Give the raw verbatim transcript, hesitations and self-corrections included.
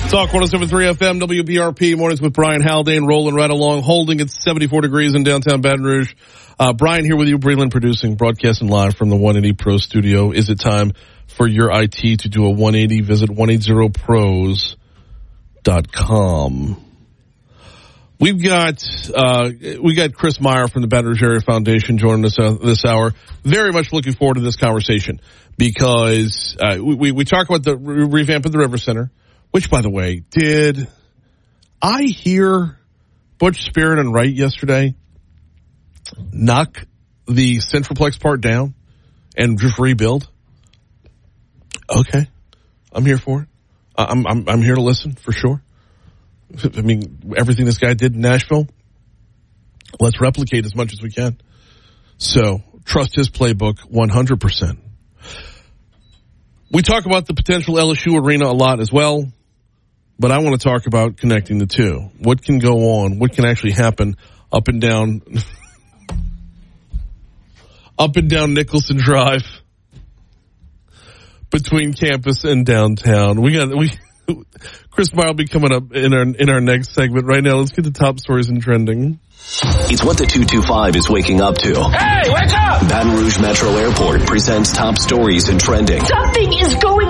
Talk one oh seven point three F M, W B R P, mornings with Brian Haldane, rolling right along, holding at seventy-four degrees in downtown Baton Rouge. Uh, Brian here with you, Breland producing, broadcasting live from the one eighty Pro studio. Is it time for your I T to do a one eighty? Visit one eighty pros dot com. We've got, uh, we got Chris Meyer from the Baton Rouge Area Foundation joining us uh, this hour. Very much looking forward to this conversation because, uh, we, we, we talk about the re- revamp of the River Center. Which, by the way, did I hear Butch, Spirit, and Wright yesterday knock the Centralplex part down and just rebuild? Okay, I'm here for it. I'm I'm I'm here to listen for sure. I mean, everything this guy did in Nashville, let's replicate as much as we can. So trust his playbook one hundred percent. We talk about the potential L S U arena a lot as well. But I want to talk about connecting the two. What can go on? What can actually happen up and down, up and down Nicholson Drive between campus and downtown? We got we. Chris Meyer will be coming up in our in our next segment. Right now, let's get the top stories and trending. It's what the two two five is waking up to. Hey, wake up! Baton Rouge Metro Airport presents top stories and trending. Something is going